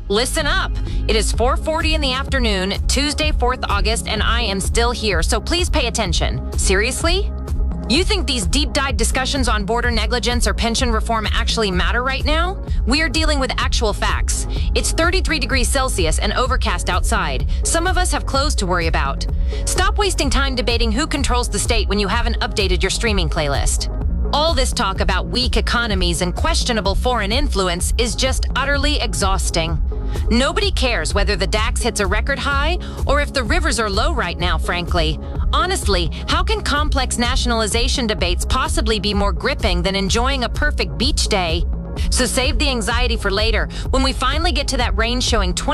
Listen up. It is 4:40 in the afternoon, Tuesday, 4th August, and I am still here, so please pay attention. Seriously? You think these deep-dive discussions on border negligence or pension reform actually matter right now? We are dealing with actual facts. It's 33 degrees Celsius and overcast outside. Some of us have clothes to worry about. Stop wasting time debating who controls the state when you haven't updated your streaming playlist. All this talk about weak economies and questionable foreign influence is just utterly exhausting. Nobody cares whether the DAX hits a record high or if the rivers are low right now, frankly. Honestly, how can complex nationalization debates possibly be more gripping than enjoying a perfect beach day? So save the anxiety for later, when we finally get to that range showing